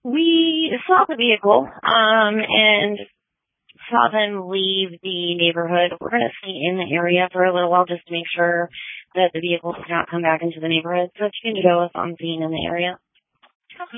We saw the vehicle, and saw them leave the neighborhood. We're going to stay in the area for a little while just to make sure that the vehicle does not come back into the neighborhood. So you can go if I'm being in the area.